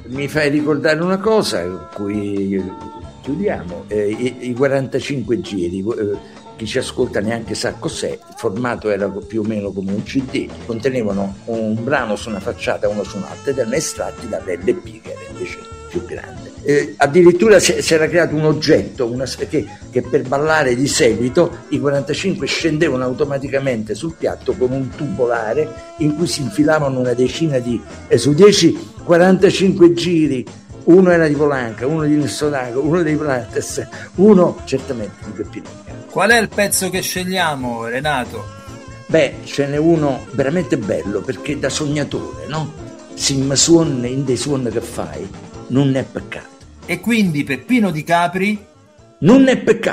Mi fai ricordare una cosa con cui chiudiamo, i 45 giri, chi ci ascolta neanche sa cos'è, il formato era più o meno come un CD, contenevano un brano su una facciata e uno su un'altra ed erano estratti dall'LP che era invece più grande. Addirittura si era creato un oggetto che per ballare di seguito i 45 scendevano automaticamente sul piatto con un tubolare in cui si infilavano una decina su 10 45 giri, uno era di Polanca, uno di Nessodaco, uno dei Plates, uno certamente di Peppino. Qual è il pezzo che scegliamo, Renato? Beh, ce n'è uno veramente bello perché da sognatore, no? Sim suon in dei suon che fai, non è peccato. E quindi Peppino Di Capri? Non è peccato.